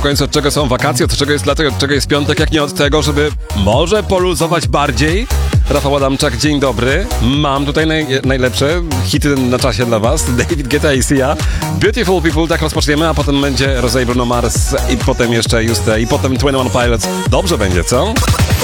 końcu od czego są wakacje, od czego jest lato, od czego jest piątek, jak nie od tego, żeby może poluzować bardziej. Rafał Adamczak, dzień dobry. Mam tutaj najlepsze hity na czasie dla was. David Guetta i Sia. Beautiful People, tak rozpoczniemy, a potem będzie Rosé, Bruno Mars i potem jeszcze Juste i potem 21 Pilots. Dobrze będzie, co?